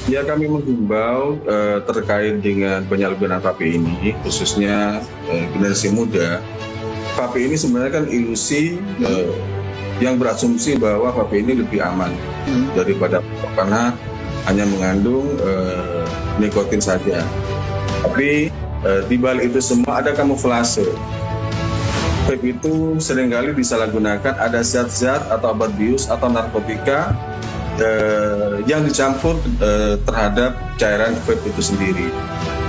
Ya, kami menghimbau terkait dengan penyalahgunaan vape ini, khususnya generasi muda. Vape ini sebenarnya kan ilusi yang berasumsi bahwa vape ini lebih aman daripada rokok, karena hanya mengandung nikotin saja. Tapi di balik itu semua ada kamuflase. Vape itu seringkali disalahgunakan, ada zat-zat atau obat bius atau narkotika yang dicampur terhadap cairan vape itu sendiri.